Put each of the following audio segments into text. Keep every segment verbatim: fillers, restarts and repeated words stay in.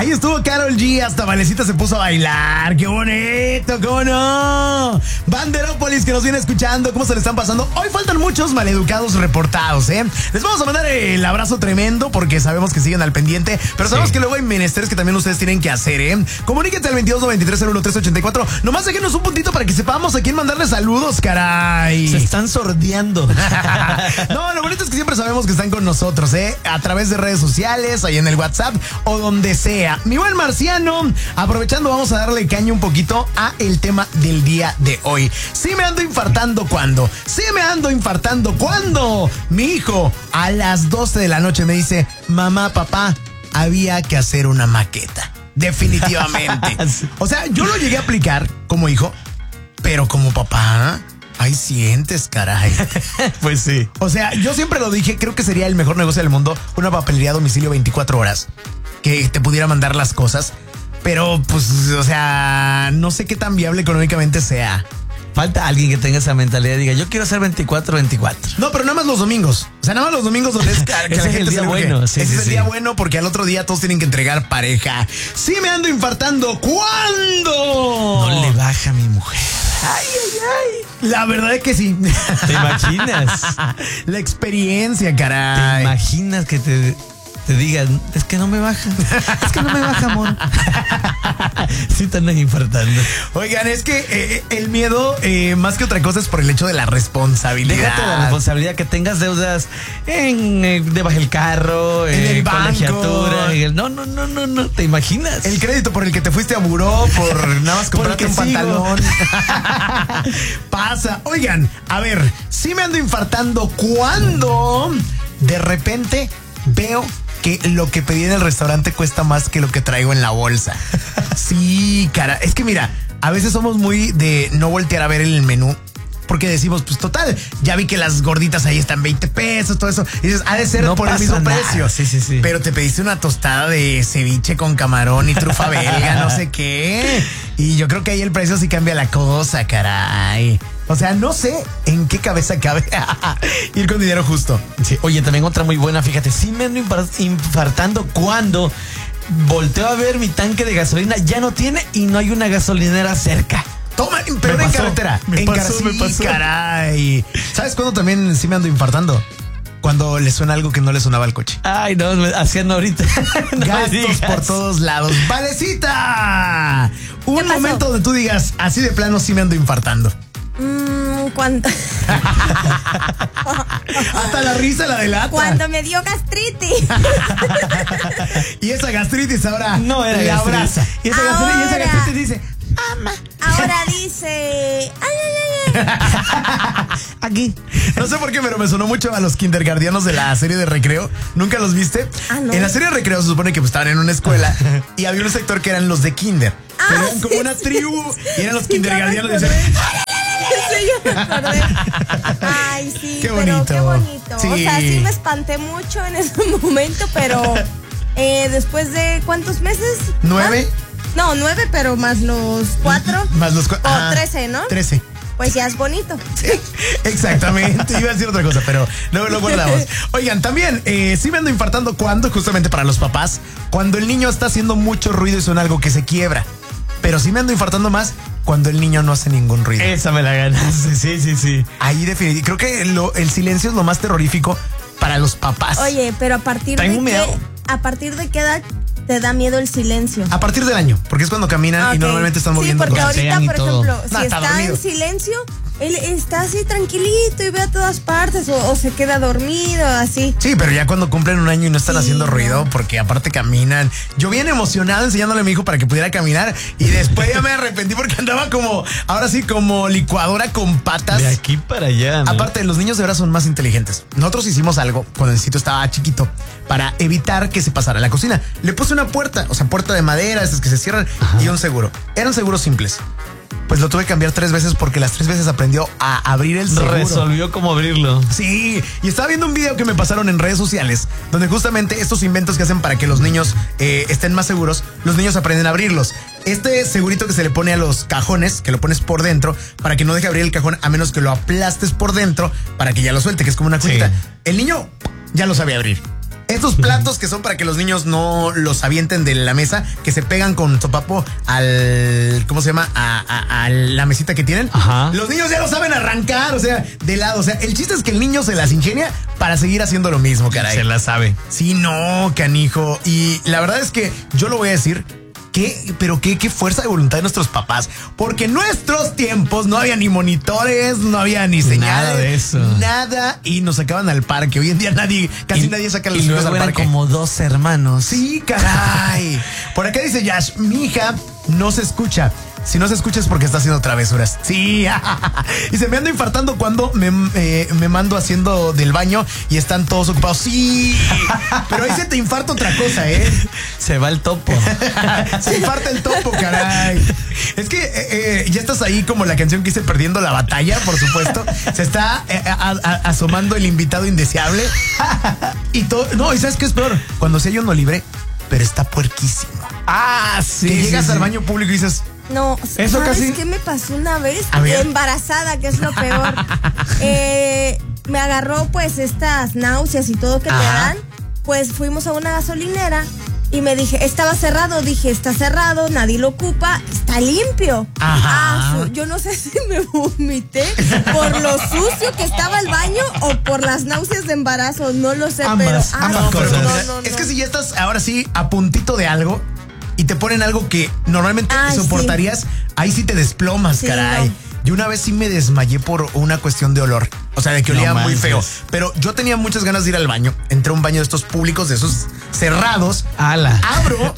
Ahí estuvo Karol G, hasta Valecita se puso a bailar. ¡Qué bonito! ¿Cómo no? Banderópolis que nos viene escuchando, ¿cómo se le están pasando? Hoy faltan muchos maleducados reportados, ¿eh? Les vamos a mandar el abrazo tremendo porque sabemos que siguen al pendiente, pero sabemos sí. que luego hay menesteres que también ustedes tienen que hacer, ¿eh? Comuníquense al veintidós, veintitrés, cero uno, tres ochenta y cuatro. Nomás déjenos un puntito para que sepamos a quién mandarle saludos, caray. Se están sordeando. No, lo bonito es que siempre sabemos que están con nosotros, ¿eh? A través de redes sociales, ahí en el WhatsApp o donde sea. Mi buen Marciano, aprovechando, vamos a darle caña un poquito a el tema del día de hoy. Sí me ando infartando, ¿cuándo? Sí me ando infartando, ¿cuándo? Mi hijo a las doce de la noche me dice, mamá, papá, había que hacer una maqueta. Definitivamente. O sea, yo lo llegué a aplicar como hijo, pero como papá, ahí sientes, caray. Pues sí. O sea, yo siempre lo dije, creo que sería el mejor negocio del mundo, una papelería a domicilio veinticuatro horas, que te pudiera mandar las cosas, pero pues, o sea, no sé qué tan viable económicamente sea. Falta alguien que tenga esa mentalidad y diga, yo quiero hacer veinticuatro veinticuatro. No, pero nada más los domingos. O sea, nada más los domingos donde es que la Ese gente es el día se bueno. Sí, Ese sí, es el sí. día bueno porque al otro día todos tienen que entregar pareja. Sí me ando infartando. ¿Cuándo? No le baja a mi mujer. Ay, ay, ay. La verdad es que sí. ¿Te imaginas? La experiencia, caray. ¿Te imaginas que te... te digan, es que no me baja, es que no me baja, amor? Sí te andan infartando. Oigan, es que eh, el miedo, eh, más que otra cosa, es por el hecho de la responsabilidad. Déjate la responsabilidad, que tengas deudas en eh, debajo del carro, en eh, el banco. Colegiatura, en el, no, no, no, no, no, ¿te imaginas? El crédito por el que te fuiste a buró, por nada más comprarte un pantalón. Pasa. Oigan, a ver, sí me ando infartando cuando de repente veo que lo que pedí en el restaurante cuesta más que lo que traigo en la bolsa. Sí, cara. Es que mira, a veces somos muy de no voltear a ver el menú. Porque decimos, pues total, ya vi que las gorditas ahí están veinte pesos, todo eso. Y dices, ha de ser no por el mismo nada. precio. Sí, sí, sí. Pero te pediste una tostada de ceviche con camarón y trufa belga, no sé qué. Y yo creo que ahí el precio sí cambia la cosa, caray. O sea, no sé en qué cabeza cabe ir con dinero justo. Sí. Oye, también otra muy buena, fíjate, sí me ando infartando cuando volteo a ver mi tanque de gasolina, ya no tiene y no hay una gasolinera cerca. Toma, pero en carretera. Me en pasó, car- me pasó. Caray. ¿Sabes cuándo también sí me ando infartando? Cuando le suena algo que no le sonaba al coche. Ay, no, me hacían ahorita. No gastos por todos lados. ¡Valecita! Un momento donde tú digas, así de plano sí me ando infartando. Mmm, ¿cuánto? Hasta la risa la delata. Cuando me dio gastritis. Y esa gastritis ahora no era la gastritis. abraza. Y esa, Ahora. gastritis, y esa gastritis dice, Ama. Ahora dice, ay, ay, ay, ay. Aquí. No sé por qué, pero me sonó mucho a los kindergardianos de la serie de Recreo. ¿Nunca los viste? Ah, no. En la serie de Recreo se supone que pues, estaban en una escuela y había un sector que eran los de kinder. Ah, pero eran como sí, una sí, tribu sí, y eran los sí, kindergardianos. ya me Y decían, Sí, ya me acordé. Ay, sí, Qué pero bonito. qué bonito. Sí. O sea, sí me espanté mucho en ese momento, pero eh, después de ¿cuántos meses? ¿Nueve? ¿Ah? No, nueve, pero más los cuatro. Más los cuatro. O Ah, trece, ¿no? Trece. Pues ya es bonito. Sí, exactamente. Iba a decir otra cosa, pero luego lo guardamos. Oigan, también, eh, sí me ando infartando cuando, justamente para los papás, cuando el niño está haciendo mucho ruido y suena algo que se quiebra. Pero sí me ando infartando más cuando el niño no hace ningún ruido. esa me la ganaste, sí, sí, sí. Ahí definitivamente. Creo que lo, el silencio es lo más terrorífico para los papás. Oye, pero a partir de Tengo miedo. qué, a partir de qué edad te da miedo el silencio. A partir del año, porque es cuando caminan Okay. y normalmente están moviendo Sí, porque cosas. ahorita, por todo. ejemplo, No, si está está dormido. en silencio, él está así tranquilito y ve a todas partes o, o se queda dormido, así. Sí, pero ya cuando cumplen un año y no están Sí, haciendo no. ruido, porque aparte caminan. Yo bien emocionado enseñándole a mi hijo para que pudiera caminar y después ya me arrepentí porque andaba como, ahora sí, como licuadora con patas. De aquí para allá, ¿no? Aparte, los niños de ahora son más inteligentes. Nosotros hicimos algo cuando el sitio estaba chiquito para evitar que se pasara a la cocina. Le puse una puerta, o sea, puerta de madera, esas que se cierran, Ajá. y un seguro. Eran seguros simples. Pues lo tuve que cambiar tres veces porque las tres veces aprendió a abrir el seguro. Resolvió cómo abrirlo. Sí, y estaba viendo un video que me pasaron en redes sociales donde justamente estos inventos que hacen para que los niños eh, estén más seguros, los niños aprenden a abrirlos. Este segurito que se le pone a los cajones, que lo pones por dentro para que no deje abrir el cajón a menos que lo aplastes por dentro para que ya lo suelte, que es como una cuchita. Sí. El niño ya lo sabe abrir. Estos platos que son para que los niños no los avienten de la mesa, que se pegan con sopapo al, ¿cómo se llama? A, a, a la mesita que tienen. Ajá. Los niños ya lo saben arrancar, o sea, de lado. O sea, el chiste es que el niño se las ingenia para seguir haciendo lo mismo, caray. Se la sabe. Sí, no, canijo. Y la verdad es que yo lo voy a decir. ¿Qué? Pero qué, qué fuerza de voluntad de nuestros papás. Porque en nuestros tiempos no había ni monitores, no había ni señales. Nada de eso. Nada. Y nos sacaban al parque. Hoy en día nadie, casi Y- nadie saca a los y hijos luego al eran parque. como dos hermanos. Sí, caray. Por acá dice Yash, mi hija no se escucha. Si no se escucha es porque está haciendo travesuras. Sí. Y se me ando infartando cuando me, eh, me mando haciendo del baño y están todos ocupados. Sí. Pero ahí se te infarta otra cosa, ¿eh? Se va el topo. Se infarta el topo, caray. Es que eh, eh, ya estás ahí como la canción que hice Perdiendo la Batalla, por supuesto. Se está eh, a, a, asomando el invitado indeseable. Y todo. No, ¿y sabes qué es peor? Cuando se hay uno libre, pero está puerquísimo. Ah, sí. Que sí, llegas sí. al baño público y dices, No, Eso ¿sabes casi- qué me pasó una vez? A ver. Embarazada, que es lo peor. Eh, me agarró pues estas náuseas y todo que te Ajá. dan. Pues fuimos a una gasolinera y me dije, estaba cerrado, dije, está cerrado, nadie lo ocupa, está limpio. Ajá. Ah, su- yo no sé si me vomité por lo sucio que estaba el baño o por las náuseas de embarazo, no lo sé, Ambas, pero ah, ambas no, cosas. no, mira, no, no, es que no. si ya estás ahora sí a puntito de algo y te ponen algo que normalmente Ay, soportarías, ahí sí te desplomas, Sí, caray. no. Yo una vez sí me desmayé por una cuestión de olor. O sea, de que No olía muy manches. feo. Pero yo tenía muchas ganas de ir al baño. Entré a un baño de estos públicos, de esos cerrados. Ala. Abro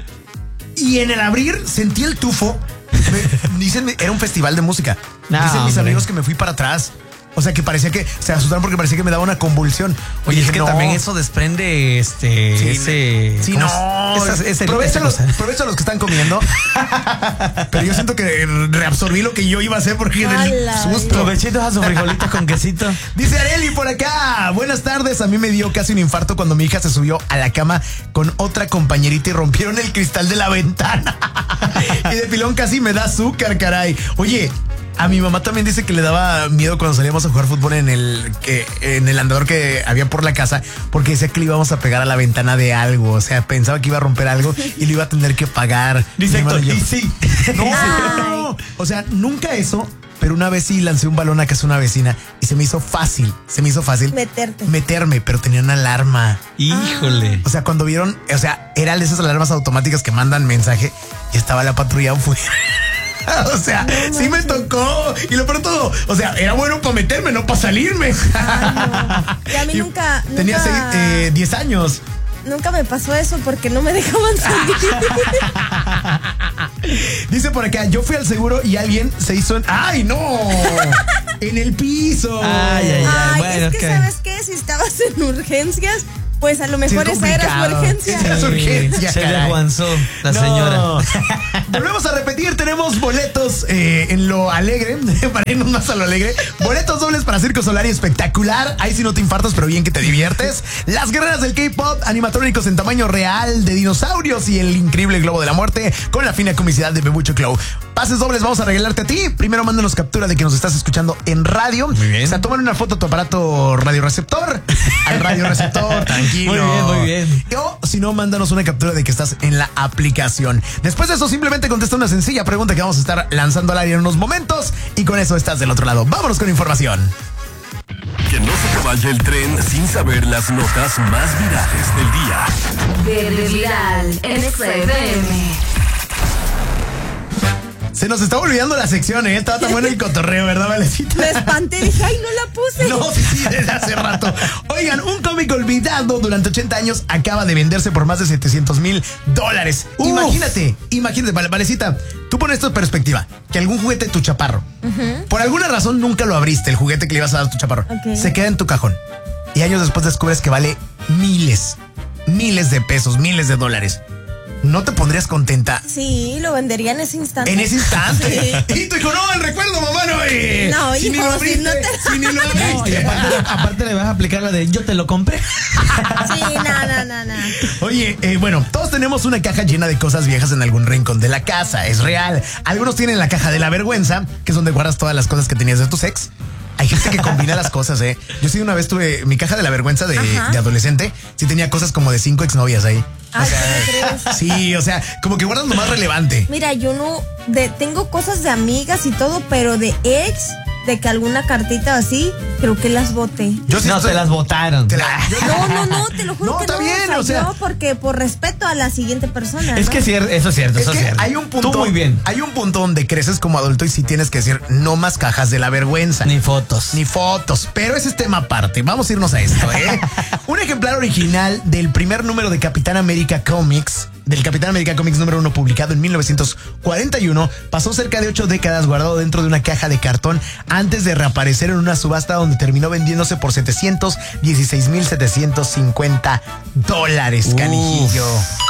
y en el abrir sentí el tufo. Me- dicen, era un festival de música. No, Dicen mis hombre. amigos que me fui para atrás. O sea, que parecía que se asustaron porque parecía que me daba una convulsión. Oye, es dije, que no. también eso desprende este. Sí, ese. sí, ¿cómo no. es? Esa- esa- provecho, esa a los, cosa. provecho a los que están comiendo. Pero yo siento que reabsorbí lo que yo iba a hacer porque del Ala, susto. Provechitos a sus frijolitos con quesito. Dice Areli por acá. Buenas tardes. A mí me dio casi un infarto cuando mi hija se subió a la cama con otra compañerita y rompieron el cristal de la ventana. Y de pilón casi me da azúcar, caray. Oye. A mi mamá también dice que le daba miedo cuando salíamos a jugar fútbol en el que en el andador que había por la casa, porque decía que le íbamos a pegar a la ventana de algo. O sea, pensaba que iba a romper algo y lo iba a tener que pagar. Dice Mi hermano y Héctor, yo, y sí. no, Ay. no. O sea, nunca eso, pero una vez sí lancé un balón a casa de una vecina y se me hizo fácil, se me hizo fácil Meterte. meterme, pero tenía una alarma. Híjole. O sea, cuando vieron, o sea, eran esas alarmas automáticas que mandan mensaje y estaba la patrulla afuera. O sea, sí me tocó. Y lo peor de todo, o sea, era bueno para meterme, no para salirme. Y a mí Y nunca, Tenía nunca, seis, eh, diez años. nunca me pasó eso porque no me dejaban salir. Dice por acá, yo fui al seguro y alguien se hizo en... ¡Ay, no! En el piso. Ay, ay, Ay, bueno, es que ok. ¿sabes qué? Si estabas en urgencias, pues a lo mejor Sí, es esa era su complicado. urgencia. Sí, Era su urgencia, Se le caray. aguanzó la No. señora. Volvemos a repetir, tenemos boletos eh, en lo alegre, para irnos más a lo alegre. Boletos dobles para Circo Solar y Espectacular. Ahí sí no te infartas, pero bien que te diviertes. Las guerreras del K-pop, animatrónicos en tamaño real de dinosaurios y el increíble globo de la muerte con la fina comicidad de Bebucho Clow. Pases dobles vamos a regalarte a ti. Primero mándanos captura de que nos estás escuchando en radio. Muy bien. O sea, tómale una foto a tu aparato radioreceptor. Al radioreceptor, tranquilo. Muy bien, muy bien. O si no, mándanos una captura de que estás en la aplicación. Después de eso, simplemente contesta una sencilla pregunta que vamos a estar lanzando al aire en unos momentos. Y con eso estás del otro lado. Vámonos con información. Que no se te vaya el tren sin saber las notas más virales del día. Verde Viral en X F M. Se nos está olvidando la sección, ¿eh? Estaba tan bueno el cotorreo, ¿verdad, Valecita? Me espanté, dije, ay, no la puse. No, sí, sí, desde hace rato. Oigan, un cómic olvidado durante ochenta años acaba de venderse por más de setecientos mil dólares. Uf. Imagínate, imagínate, Vale- Valecita, tú pones esto en perspectiva, que algún juguete de tu chaparro, por alguna razón nunca lo abriste, el juguete que le ibas a dar a tu chaparro, Ok. se queda en tu cajón y años después descubres que vale miles, miles de pesos, miles de dólares. ¿No te pondrías contenta Sí, lo vendería en ese instante. en ese instante? Y tú dijo, no, el recuerdo, mamá, no. eh. No, si ni hijo, lo si abriste, no te- si ni lo No, y abriste. aparte, aparte le vas a aplicar la de yo te lo compré. Sí, no, no, no, no. Oye, eh, bueno, todos tenemos una caja llena de cosas viejas en algún rincón de la casa, es real. Algunos tienen la caja de la vergüenza, que es donde guardas todas las cosas que tenías de tus ex. Hay gente que combina las cosas, ¿eh? Yo sí una vez tuve mi caja de la vergüenza de, de adolescente, sí tenía cosas como de cinco exnovias ahí. Ay, O sea, ¿qué crees? sí, o sea, como que guardas lo más relevante. Mira, yo no, de, tengo cosas de amigas y todo, pero de ex, de que alguna cartita así, creo que las boté. Yo sí no, estoy- te las botaron. te la- yo- No, no, no, te lo juro No, que está no. bien, o o sea- yo porque por respeto a la siguiente persona. Es ¿no? que sí, eso es cierto, Es eso es que cierto. hay un punto. Tú muy bien. Hay un punto donde creces como adulto y sí tienes que decir no más cajas de la vergüenza. Ni fotos. Ni fotos, pero ese es tema aparte. Vamos a irnos a esto, ¿eh? Un ejemplar original del primer número de Capitán América Comics, del Capitán América Comics número uno, publicado en mil novecientos cuarenta y uno, pasó cerca de ocho décadas guardado dentro de una caja de cartón antes de reaparecer en una subasta donde terminó vendiéndose por setecientos dieciséis mil setecientos cincuenta dólares, canijillo.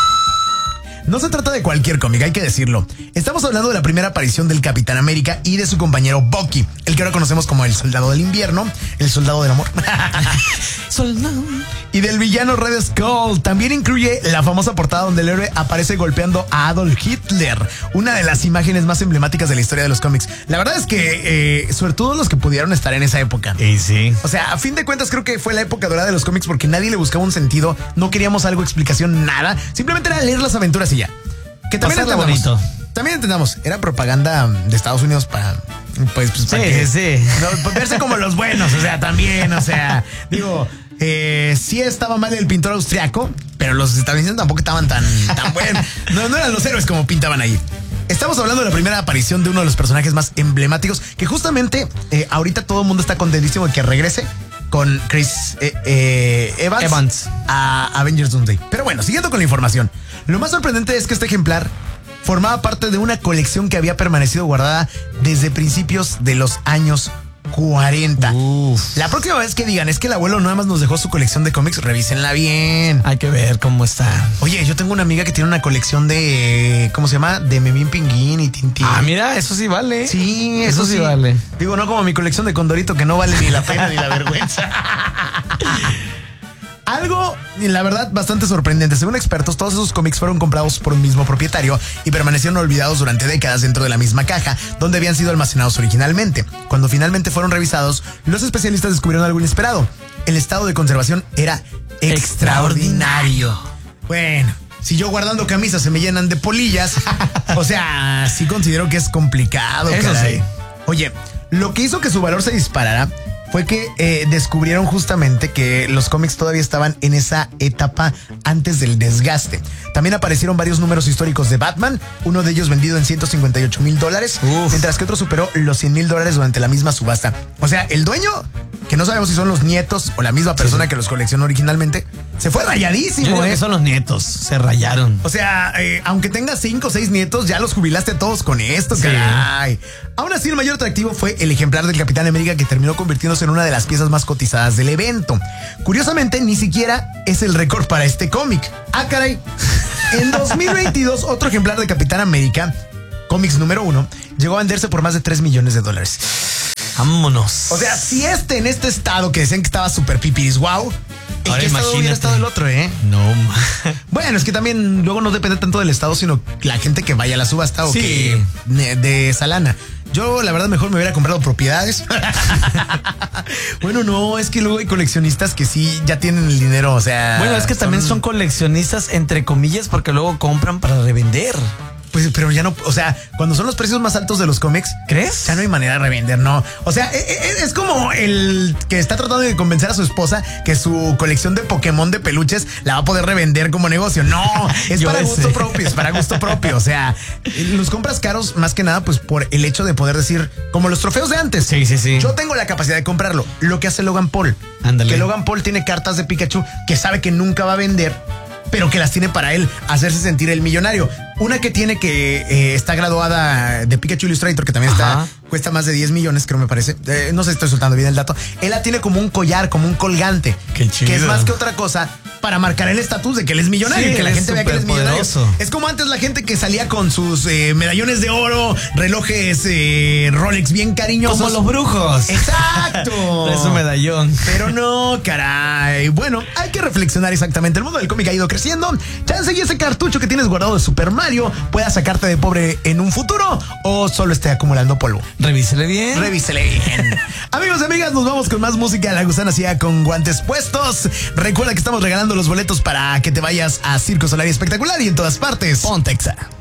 No se trata de cualquier cómic, hay que decirlo. Estamos hablando de la primera aparición del Capitán América y de su compañero Bucky, el que ahora conocemos como el Soldado del Invierno, el Soldado del Amor. Soldado. Y del villano Red Skull. También incluye la famosa portada donde el héroe aparece golpeando a Adolf Hitler, una de las imágenes más emblemáticas de la historia de los cómics. La verdad es que, eh, sobre todo los que pudieron estar en esa época. Y sí. O sea, a fin de cuentas creo que fue la época dorada de los cómics porque nadie le buscaba un sentido, no queríamos algo, explicación, nada. Simplemente era leer las aventuras y ya. Que también Pasarla entendamos. bonito. También entendamos, era propaganda de Estados Unidos para, pues, pues para Sí, que- sí, sí. no, pues, verse como los buenos, o sea, también, o sea, digo, eh, sí estaba mal el pintor austriaco, pero los estadounidenses tampoco estaban tan, tan buenos. No, no eran los héroes como pintaban ahí. Estamos hablando de la primera aparición de uno de los personajes más emblemáticos, que justamente eh, ahorita todo el mundo está contentísimo de que regrese con Chris eh, eh, Evans, Evans. a Avengers Doomsday. Pero bueno, siguiendo con la información, lo más sorprendente es que este ejemplar formaba parte de una colección que había permanecido guardada desde principios de los años cuarenta. Uf. La próxima vez que digan es que el abuelo nada más nos dejó su colección de cómics, revísenla bien. Hay que ver cómo está. Oye, yo tengo una amiga que tiene una colección de, ¿cómo se llama? De Memín Pinguín y Tintín. Ah, mira, eso sí vale. Sí, eso, Eso sí sí vale. Digo, no como mi colección de Condorito que no vale ni la pena ni la vergüenza. Algo, la verdad, bastante sorprendente. Según expertos, todos esos cómics fueron comprados por un mismo propietario y permanecieron olvidados durante décadas dentro de la misma caja donde habían sido almacenados originalmente. Cuando finalmente fueron revisados, los especialistas descubrieron algo inesperado. El estado de conservación era extraordinario. Bueno, si yo guardando camisas se me llenan de polillas, o sea, sí considero que es complicado. Eso caray. sí. Oye, lo que hizo que su valor se disparara fue que eh, descubrieron justamente que los cómics todavía estaban en esa etapa antes del desgaste. También aparecieron varios números históricos de Batman, uno de ellos vendido en ciento cincuenta y ocho mil dólares, Uf. mientras que otro superó los cien mil dólares durante la misma subasta. O sea, el dueño, que no sabemos si son los nietos o la misma persona que los coleccionó originalmente, se fue Yo rayadísimo, digo ¿eh? que son los nietos, se rayaron. O sea, eh, aunque tengas cinco o seis nietos, ya los jubilaste a todos con esto, Sí. caray. Aún así, el mayor atractivo fue el ejemplar del Capitán América que terminó convirtiéndose en una de las piezas más cotizadas del evento. Curiosamente, ni siquiera es el récord para este cómic. Ah, caray. En dos mil veintidós, otro ejemplar de Capitán América, cómics número uno, llegó a venderse por más de tres millones de dólares. Vámonos. O sea, si este en este estado que decían que estaba súper pipiris, wow. ¿En Ahora qué estado hubiera imagínate. estado el otro, eh? No, ma. Bueno, es que también luego no depende tanto del estado, sino la gente que vaya a la subasta o Sí. que de, de esa lana. Yo, la verdad, mejor me hubiera comprado propiedades. Bueno, no, es que luego hay coleccionistas que sí ya tienen el dinero, o sea. Bueno, es que también son coleccionistas entre comillas porque luego compran para revender. Pues, pero ya no, o sea, cuando son los precios más altos de los cómics, ¿Crees? ya no hay manera de revender, no. O sea, e- e- es como el que está tratando de convencer a su esposa que su colección de Pokémon de peluches la va a poder revender como negocio. No, es Yo para ese. gusto propio, es para gusto propio. O sea, los compras caros más que nada, pues por el hecho de poder decir, como los trofeos de antes. Sí, sí, sí. Yo tengo la capacidad de comprarlo. Lo que hace Logan Paul. Ándale. Que Logan Paul tiene cartas de Pikachu que sabe que nunca va a vender, pero que las tiene para él hacerse sentir el millonario. Una que tiene que eh, está graduada de Pikachu Illustrator, que también está, Ajá. cuesta más de diez millones, creo me parece. Eh, no sé si estoy soltando bien el dato. Él la tiene como un collar, como un colgante. Qué chido. Que es más que otra cosa, para marcar el estatus de que él es millonario, Sí, que la él es gente vea que él es millonario. superpoderoso. Es como antes la gente que salía con sus eh, medallones de oro, relojes eh, Rolex bien cariñosos. Como los brujos. Exacto. De su medallón. Pero no, caray. Bueno, hay que reflexionar exactamente. El mundo del cómic ha ido creciendo. Chance y ese cartucho que tienes guardado de Super Mario pueda sacarte de pobre en un futuro o solo esté acumulando polvo. Revísele bien. Revísele bien. Amigos y amigas, nos vamos con más música. La Gusana Ciega con guantes puestos. Recuerda que estamos regalando los boletos para que te vayas a Circo Solar y Espectacular y en todas partes. Pontexa.